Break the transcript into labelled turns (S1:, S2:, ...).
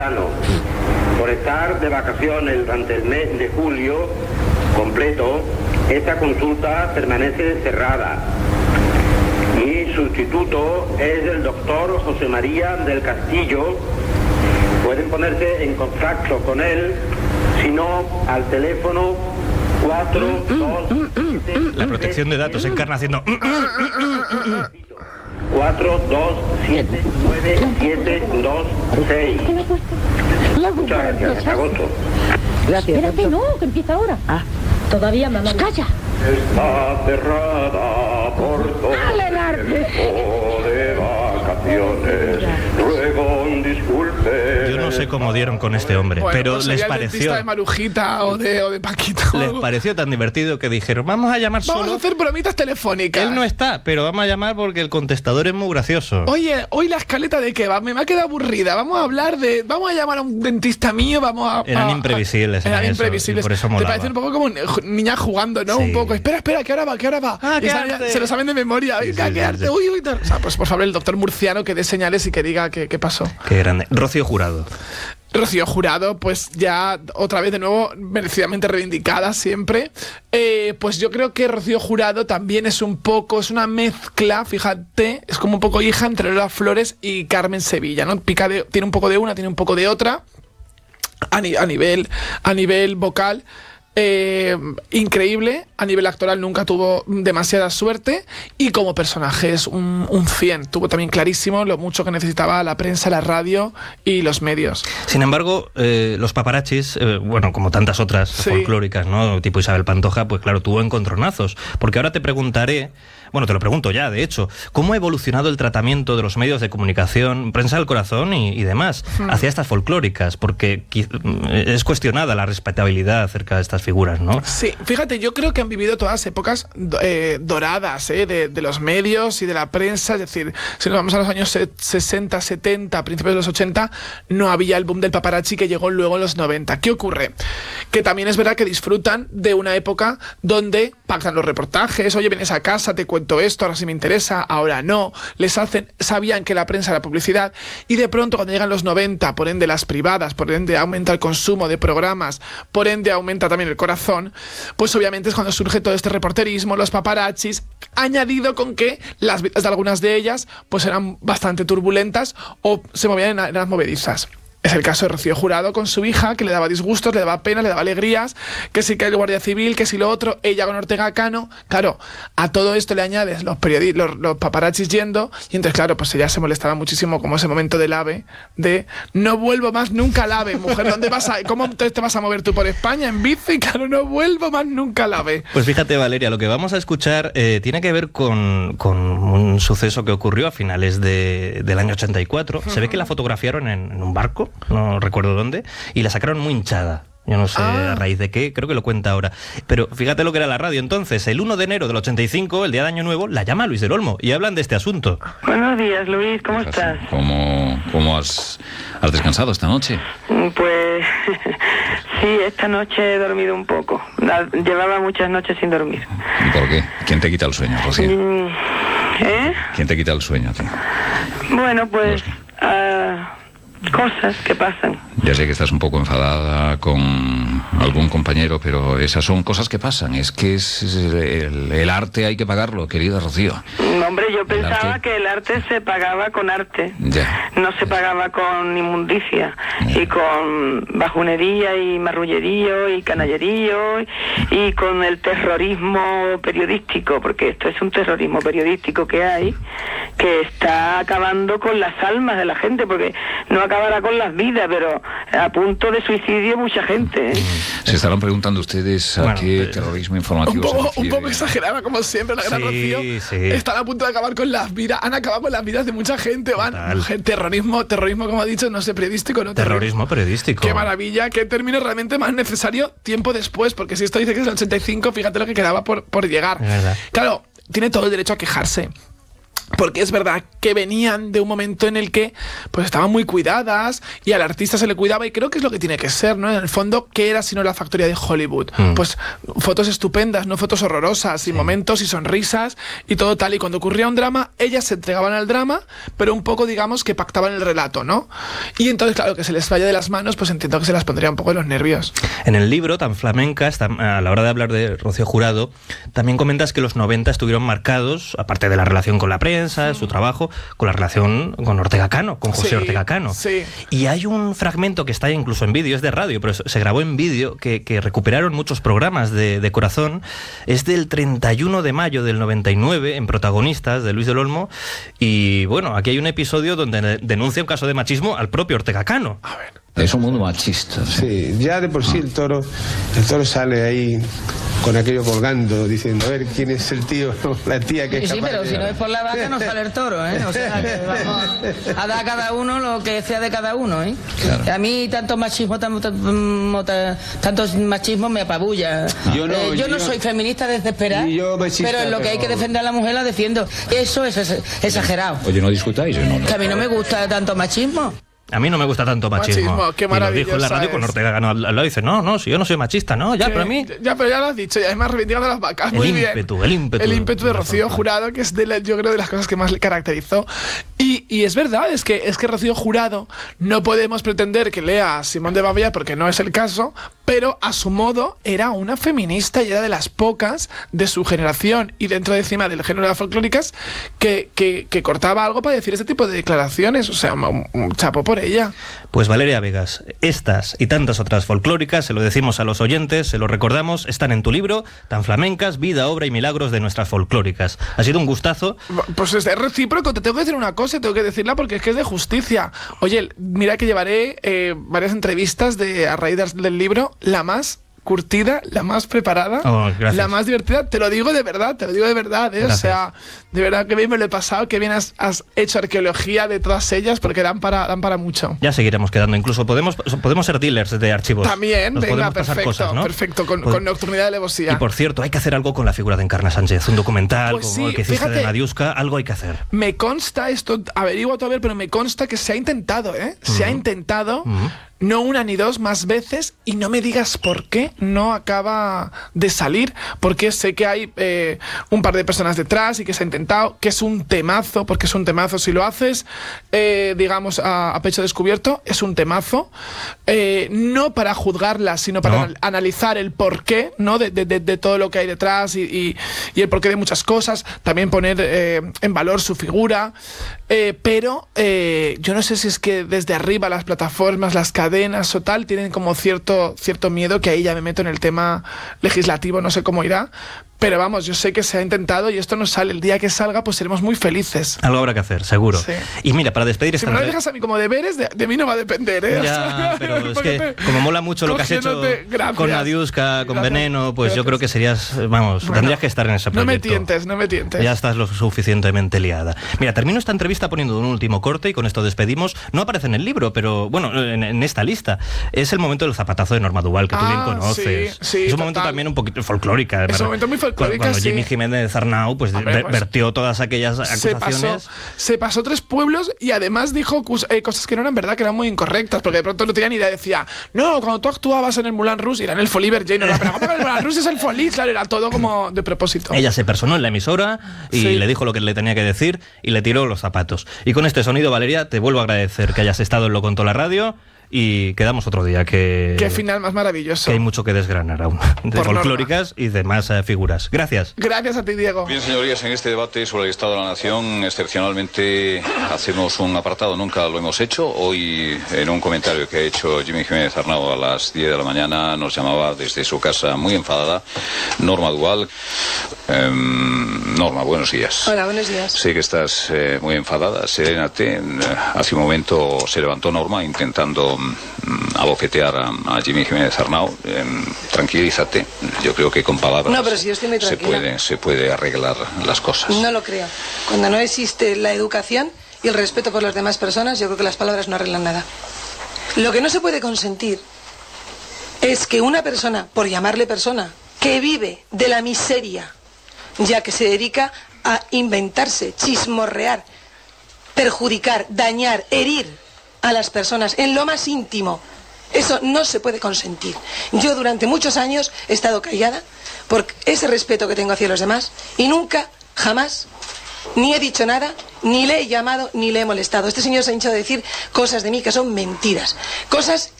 S1: Por estar de vacaciones durante el mes de julio completo, esta consulta permanece cerrada. Mi sustituto es el doctor José María del Castillo. Pueden ponerse en contacto con él, si no, al teléfono 427...
S2: La protección de datos encarna haciendo...
S1: 4279726. Muchas gracias, hasta agosto.
S3: Gracias.
S4: Espérate, no, que empieza ahora. Todavía, mamá. ¡Calla!
S1: Está cerrada por todo el tiempo de vacaciones. Ruego un disculpe.
S2: Yo no sé cómo dieron con este hombre,
S5: Bueno,
S2: pero
S5: pues
S2: les
S5: sería el dentista
S2: pareció...
S5: de Marujita o de Paquito.
S2: Les pareció tan divertido que dijeron, vamos a llamar
S5: Vamos
S2: solo...
S5: a hacer bromitas telefónicas.
S2: Él no está, pero vamos a llamar porque el contestador es muy gracioso.
S5: Oye, hoy la escaleta de qué va, me ha quedado aburrida. Vamos a hablar de... Vamos a llamar a un dentista mío, vamos a...
S2: Eran imprevisibles.
S5: Eran
S2: eso,
S5: imprevisibles.
S2: y por eso
S5: Te
S2: molaba.
S5: parece un poco como niña jugando, ¿no?
S2: Sí.
S5: Un poco. Espera, que ahora va.
S2: Ah,
S5: Y
S2: qué
S5: saben-
S2: arte.
S5: se lo saben de memoria.
S2: Sí,
S5: Venga,
S2: sí,
S5: qué
S2: sí,
S5: arte.
S2: sí.
S5: Uy. O sea, pues por favor, el doctor murciano que dé señales y que diga qué pasó.
S2: Qué grande. Rocío Jurado.
S5: Rocío Jurado, pues ya otra vez de nuevo merecidamente reivindicada siempre. Pues yo creo que Rocío Jurado también es una mezcla, fíjate, es como un poco hija entre Lola Flores y Carmen Sevilla, ¿no? Tiene un poco de una, tiene un poco de otra, a nivel vocal. Increíble, a nivel actoral nunca tuvo demasiada suerte y como personaje es un 100. Tuvo también clarísimo lo mucho que necesitaba la prensa, la radio y los medios.
S2: Sin embargo, los paparachis, bueno, como tantas otras
S5: Sí.
S2: folclóricas, ¿no? Tipo Isabel Pantoja, pues claro, tuvo encontronazos. Porque ahora te preguntaré, bueno, te lo pregunto ya, de hecho, ¿cómo ha evolucionado el tratamiento de los medios de comunicación, prensa del corazón y demás, hacia estas folclóricas? Porque es cuestionada la respetabilidad acerca de estas figuras, ¿no?
S5: Sí, fíjate, yo creo que han vivido todas épocas doradas de los medios y de la prensa. Es decir, si nos vamos a los años 60, 70, principios de los 80, no había el boom del paparazzi que llegó luego en los 90. ¿Qué ocurre? Que también es verdad que disfrutan de una época donde pactan los reportajes. Oye, vienes a casa, te cuento esto, ahora sí me interesa, ahora no. Sabían que la prensa era publicidad y de pronto cuando llegan los 90, por ende las privadas, por ende aumenta el consumo de programas, por ende aumenta también el corazón, pues obviamente es cuando surge todo este reporterismo, los paparazzis, añadido con que las vidas de algunas de ellas pues eran bastante turbulentas o se movían en las movedizas. Es el caso de Rocío Jurado con su hija, que le daba disgustos, le daba pena, le daba alegrías, que sí que el Guardia Civil, que sí lo otro, ella con Ortega Cano. Claro, a todo esto le añades los paparazzis yendo, y entonces claro, pues ella se molestaba muchísimo como ese momento del AVE, de no vuelvo más nunca al AVE, mujer, ¿dónde vas a, cómo te vas a mover tú por España en bici? Claro, no vuelvo más nunca al AVE.
S2: Pues fíjate, Valeria, lo que vamos a escuchar tiene que ver con un suceso que ocurrió a finales del año 84. Se ve que la fotografiaron en un barco, no recuerdo dónde, y la sacaron muy hinchada. Yo no sé a raíz de qué, creo que lo cuenta ahora. Pero fíjate lo que era la radio entonces. El 1 de enero del 85, el día de Año Nuevo, la llama Luis del Olmo y hablan de este asunto.
S6: Buenos días, Luis, ¿cómo estás?
S7: ¿Cómo has descansado esta noche?
S6: Pues sí, esta noche he dormido un poco. Llevaba muchas noches sin dormir.
S7: ¿Y por qué? ¿Quién te quita el sueño, Rocío?
S6: ¿Eh?
S7: ¿Quién te quita el sueño a ti?
S6: Bueno, pues cosas que pasan.
S7: Ya sé que estás un poco enfadada con algún compañero, pero esas son cosas que pasan. Es que el arte hay que pagarlo, querida Rocío.
S6: Hombre, yo pensaba
S7: arte.
S6: que el arte se pagaba con arte.
S7: Ya.
S6: No se pagaba con inmundicia y con bajunería y marrullerío y canallerío y con el terrorismo periodístico, porque esto es un terrorismo periodístico que hay, que está acabando con las almas de la gente, porque no acabará con las vidas, pero a punto de suicidio mucha gente, ¿eh?
S7: Se estarán preguntando ustedes a qué terrorismo informativo se
S5: Un
S7: refiere.
S5: poco exagerada, como siempre, la gran
S2: Sí,
S5: Rocío.
S2: sí.
S5: Están a punto de acabar con las vidas, han acabado con las vidas de mucha gente. Terrorismo, como ha dicho, no sé, periodístico, ¿no?
S2: Terrorismo periodístico.
S5: Qué maravilla, qué término realmente más necesario tiempo después, porque si esto dice que es el 85, fíjate lo que quedaba por llegar.
S2: Es verdad.
S5: Claro, tiene todo el derecho a quejarse. porque es verdad que venían de un momento en el que pues estaban muy cuidadas y al artista se le cuidaba, y creo que es lo que tiene que ser, ¿no? En el fondo, ¿qué era sino la factoría de Hollywood? Pues fotos estupendas, no fotos horrorosas, y momentos y sonrisas y todo tal, y cuando ocurría un drama, ellas se entregaban al drama, pero un poco, digamos, que pactaban el relato, ¿no? Y entonces, claro, que se les vaya de las manos, pues entiendo que se las pondría un poco de los nervios.
S2: En el libro, Tan flamencas, a la hora de hablar de Rocío Jurado, también comentas que los 90 estuvieron marcados, aparte de la relación con la prensa, su trabajo, con la relación con Ortega Cano, con José Ortega Cano.
S5: Sí.
S2: Y hay un fragmento que está incluso en vídeo, es de radio, pero se grabó en vídeo, que recuperaron muchos programas de Corazón. Es del 31 de mayo del 99, en Protagonistas, de Luis del Olmo. Y bueno, aquí hay un episodio donde denuncia un caso de machismo al propio Ortega Cano.
S5: A ver.
S7: Es un mundo machista.
S3: Sí, ya de por sí el toro sale ahí con aquello colgando, diciendo, a ver, ¿quién es el tío o la tía que es
S8: Sí,
S3: capaz
S8: pero
S3: de...
S8: si no es por la vaca no sale el toro, ¿eh? O sea, que vamos a dar a cada uno lo que sea de cada uno, ¿eh?
S7: Claro.
S8: A mí tanto machismo me apabulla. Yo no soy feminista desesperada, pero en lo que hay que defender a la mujer la defiendo. Eso es exagerado.
S7: Oye, ¿no discutáis? No.
S8: Que a mí no me gusta tanto machismo.
S2: A mí no me gusta tanto machismo.
S5: Qué
S2: y lo dijo en la
S5: maravillosa
S2: radio con
S5: es.
S2: Ortega Cano al lado. Dice, no, si yo no soy machista, no, ya, pero a mí...
S5: Ya, pero ya lo has dicho, y además reivindicando a las vacas.
S2: El
S5: Muy
S2: ímpetu,
S5: bien.
S2: el
S5: ímpetu de Rocío Jurado, que es yo creo de las cosas que más le caracterizó. Y es verdad, es que Rocío Jurado no podemos pretender que lea a Simón de Beauvoir, porque no es el caso, pero a su modo era una feminista y era de las pocas de su generación y dentro de encima del género de las folclóricas que cortaba algo para decir ese tipo de declaraciones. O sea, un chapo por ella.
S2: Pues Valeria Vegas, estas y tantas otras folclóricas, se lo decimos a los oyentes, se lo recordamos, están en tu libro, Tan flamencas, vida, obra y milagros de nuestras folclóricas. Ha sido un gustazo.
S5: Pues es recíproco, te tengo que decir una cosa, tengo que decirla porque es que es de justicia. Oye, mira que llevaré varias entrevistas a raíz del libro, la más curtida, la más preparada, la más divertida, te lo digo de verdad, ¿eh? O sea, de verdad que bien me lo he pasado, que bien has hecho arqueología de todas ellas, porque dan para mucho.
S2: Ya seguiremos quedando, incluso podemos ser dealers de archivos.
S5: También,
S2: nos
S5: venga,
S2: podemos pasar cosas, ¿no?
S5: Perfecto, con Nocturnidad de Alevosía.
S2: Y por cierto, hay que hacer algo con la figura de Encarna Sánchez, un documental
S5: Pues
S2: como
S5: sí,
S2: el que hiciste
S5: fíjate,
S2: de Nadiuska, algo hay que hacer.
S5: Me consta esto, averiguo todavía, pero me consta que se ha intentado, ¿eh? Se ha intentado, no una ni dos, más veces, y no me digas por qué no acaba de salir, porque sé que hay un par de personas detrás y que se ha intentado, que es un temazo, porque es un temazo si lo haces, digamos, a pecho descubierto, es un temazo, no para juzgarla, sino para analizar el porqué, ¿no? de todo lo que hay detrás y el porqué de muchas cosas, también poner en valor su figura, pero yo no sé si es que desde arriba las plataformas, las cadenas o tal, tienen como cierto miedo, que ahí ya me meto en el tema legislativo, no sé cómo irá, pero vamos, yo sé que se ha intentado y esto no sale. El día que salga, pues seremos muy felices.
S2: Algo habrá que hacer, seguro.
S5: Sí.
S2: Y mira, para despedir esta...
S5: Si me lo dejas a mí como deberes, de mí no va a depender, ¿eh?
S2: Ya, pero es que como mola mucho lo que has hecho con Nadiuska, con Veneno, pues yo creo que serías, vamos, tendrías que estar en ese proyecto.
S5: No me tientes.
S2: Ya estás lo suficientemente liada. Mira, termino esta entrevista poniendo un último corte y con esto despedimos. No aparece en el libro, pero bueno, en esta lista. Es el momento del zapatazo de Norma Duval, que tú bien conoces.
S5: Sí,
S2: es un momento también un poquito folclórica.
S5: Es un momento muy folclórica,
S2: cuando Jimmy Jiménez Arnau pues vertió todas aquellas acusaciones.
S5: Se pasó 3 pueblos y además dijo cosas que no eran verdad, que eran muy incorrectas, porque de pronto no tenía ni idea. Decía, no, cuando tú actuabas en el Moulin Rouge, era en el Folies Bergerac, pero ¿cómo que el Moulin Rouge es el Folies? Claro, era todo como de propósito.
S2: Ella se personó en la emisora y le dijo lo que le tenía que decir y le tiró los zapatos. Y con este sonido, Valeria, te vuelvo a agradecer que hayas estado en Lo Contó la Radio. Y quedamos otro día, que...
S5: Qué final más maravilloso.
S2: Que hay mucho que desgranar aún, de folclóricas y de más figuras. Gracias.
S5: Gracias a ti, Diego.
S7: Bien, señorías, en este debate sobre el Estado de la Nación, excepcionalmente hacemos un apartado, nunca lo hemos hecho. Hoy, en un comentario que ha hecho Jimmy Jiménez Arnau a las 10 de la mañana, nos llamaba desde su casa muy enfadada Norma Duval. Norma, buenos días.
S9: Hola, buenos días.
S7: Sé que estás muy enfadada, serénate. Hace un momento se levantó Norma intentando abofetear a Jimmy Jiménez Arnau. Tranquilízate, yo creo que con palabras
S9: no, pero si yo estoy muy tranquila.
S7: se puede arreglar las cosas.
S9: No lo creo. Cuando no existe la educación y el respeto por las demás personas, yo creo que las palabras no arreglan nada. Lo que no se puede consentir es que una persona, por llamarle persona, que vive de la miseria, ya que se dedica a inventarse, chismorrear, perjudicar, dañar, herir a las personas en lo más íntimo. Eso no se puede consentir. Yo durante muchos años he estado callada por ese respeto que tengo hacia los demás y nunca, jamás, ni he dicho nada, ni le he llamado, ni le he molestado. Este señor se ha hinchado a decir cosas de mí que son mentiras. Cosas